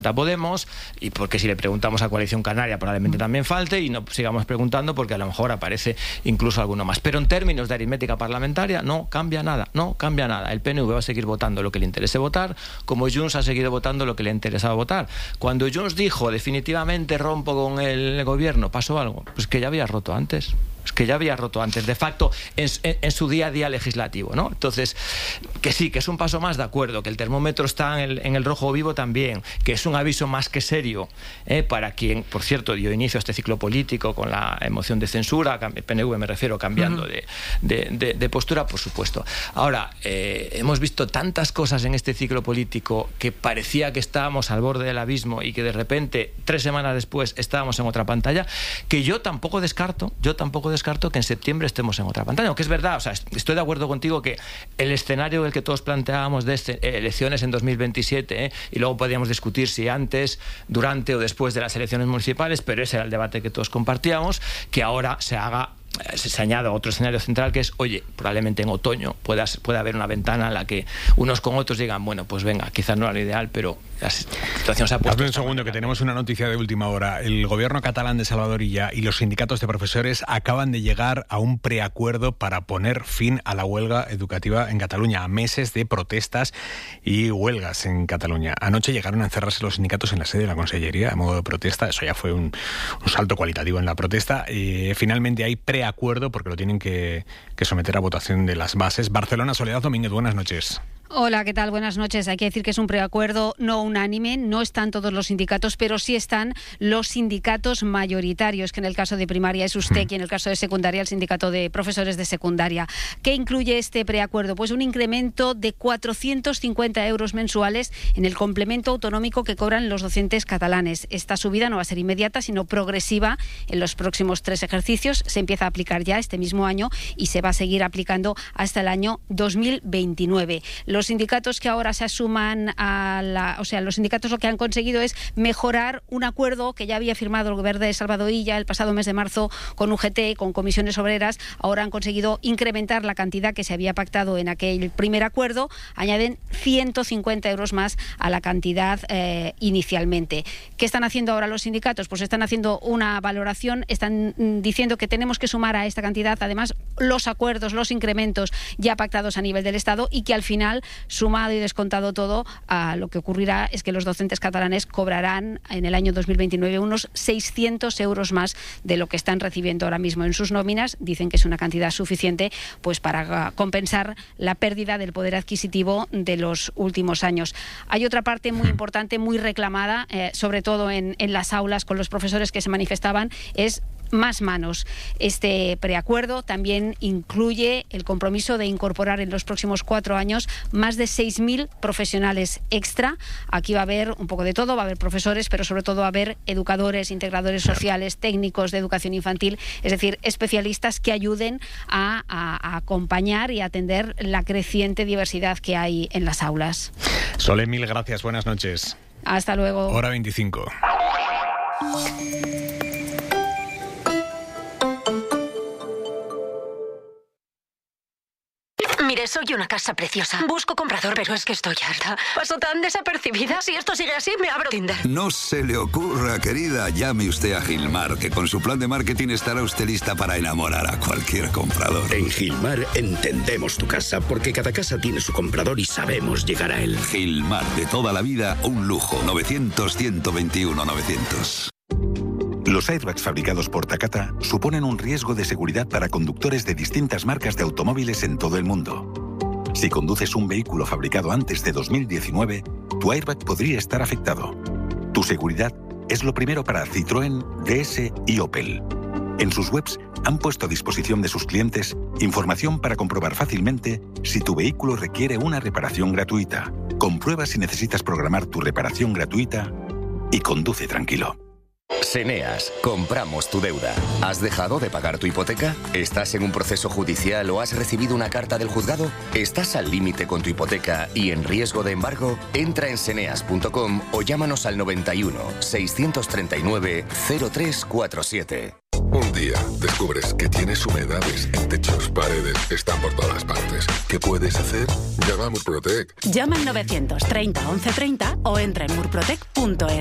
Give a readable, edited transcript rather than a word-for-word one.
Podemos, y porque si le preguntamos a Coalición Canaria probablemente también falte, y no sigamos preguntando porque a lo mejor aparece incluso alguno más. Pero en términos de aritmética parlamentaria no cambia nada. El PNV va a seguir votando lo que le interese votar, como Junts ha seguido votando lo que le interesaba votar. Cuando Junts dijo definitivamente rompo con el gobierno, ¿pasó algo? Pues que ya había roto antes. De facto en su día a día legislativo, ¿no? Entonces, que sí, que es un paso más, de acuerdo, que el termómetro está en el rojo vivo también, que es un aviso más que serio para quien, por cierto, dio inicio a este ciclo político con la moción de censura, PNV me refiero, cambiando de postura, por supuesto. Ahora, hemos visto tantas cosas en este ciclo político que parecía que estábamos al borde del abismo y que de repente, 3 semanas después, estábamos en otra pantalla, que yo tampoco descarto que en septiembre estemos en otra pantalla, aunque es verdad, o sea, estoy de acuerdo contigo que el escenario del que todos planteábamos de elecciones en 2027, y luego podríamos discutir si antes, durante o después de las elecciones municipales, pero ese era el debate que todos compartíamos, que ahora se añada otro escenario central, que es, oye, probablemente en otoño pueda haber una ventana en la que unos con otros digan, bueno, pues venga, quizás no era lo ideal, pero la situación se ha puesto... Hazme un segundo, que tenemos una noticia de última hora. El gobierno catalán de Salvador Illa y los sindicatos de profesores acaban de llegar a un preacuerdo para poner fin a la huelga educativa en Cataluña, a meses de protestas y huelgas en Cataluña. Anoche llegaron a encerrarse los sindicatos en la sede de la Consellería a modo de protesta. Eso ya fue un salto cualitativo en la protesta. Finalmente hay preacuerdo porque lo tienen que someter a votación de las bases. Barcelona, Soledad Domínguez, buenas noches. Hola, ¿qué tal? Buenas noches. Hay que decir que es un preacuerdo no unánime, no están todos los sindicatos, pero sí están los sindicatos mayoritarios, que en el caso de primaria es USTEC y en el caso de secundaria el sindicato de profesores de secundaria. ¿Qué incluye este preacuerdo? Pues un incremento de 450 euros mensuales en el complemento autonómico que cobran los docentes catalanes. Esta subida no va a ser inmediata, sino progresiva en los próximos 3 ejercicios. Se empieza a aplicar ya este mismo año y se va a seguir aplicando hasta el año 2029. Los sindicatos que ahora se suman los sindicatos lo que han conseguido es mejorar un acuerdo que ya había firmado el gobierno de Salvador Illa el pasado mes de marzo con UGT, con comisiones obreras. Ahora han conseguido incrementar la cantidad que se había pactado en aquel primer acuerdo. Añaden 150 euros más a la cantidad inicialmente. ¿Qué están haciendo ahora los sindicatos? Pues están haciendo una valoración, están diciendo que tenemos que sumar a esta cantidad además los acuerdos, los incrementos ya pactados a nivel del Estado, y que al final, sumado y descontado todo, lo que ocurrirá es que los docentes catalanes cobrarán en el año 2029 unos 600 euros más de lo que están recibiendo ahora mismo en sus nóminas. Dicen que es una cantidad suficiente pues para compensar la pérdida del poder adquisitivo de los últimos años. Hay otra parte muy importante, muy reclamada, sobre todo en las aulas con los profesores que se manifestaban, es más manos. Este preacuerdo también incluye el compromiso de incorporar en los próximos 4 años más de 6.000 profesionales extra. Aquí va a haber un poco de todo, va a haber profesores, pero sobre todo va a haber educadores, integradores sociales, técnicos de educación infantil, es decir, especialistas que ayuden a acompañar y atender la creciente diversidad que hay en las aulas. Sole, mil gracias, buenas noches. Hasta luego. Hora 25. Mire, soy una casa preciosa. Busco comprador, pero es que estoy harta. Paso tan desapercibida. Si esto sigue así, me abro Tinder. No se le ocurra, querida. Llame usted a Gilmar, que con su plan de marketing estará usted lista para enamorar a cualquier comprador. En Gilmar entendemos tu casa, porque cada casa tiene su comprador y sabemos llegar a él. Gilmar, de toda la vida, un lujo. 900-121-900. Los airbags fabricados por Takata suponen un riesgo de seguridad para conductores de distintas marcas de automóviles en todo el mundo. Si conduces un vehículo fabricado antes de 2019, tu airbag podría estar afectado. Tu seguridad es lo primero para Citroën, DS y Opel. En sus webs han puesto a disposición de sus clientes información para comprobar fácilmente si tu vehículo requiere una reparación gratuita. Comprueba si necesitas programar tu reparación gratuita y conduce tranquilo. Seneas, compramos tu deuda. ¿Has dejado de pagar tu hipoteca? ¿Estás en un proceso judicial o has recibido una carta del juzgado? ¿Estás al límite con tu hipoteca y en riesgo de embargo? Entra en seneas.com o llámanos al 91 639 0347. Un día descubres que tienes humedades en techos, paredes, están por todas partes. ¿Qué puedes hacer? Llama a Murprotec. Llama al 930 1130 o entra en murprotec.es.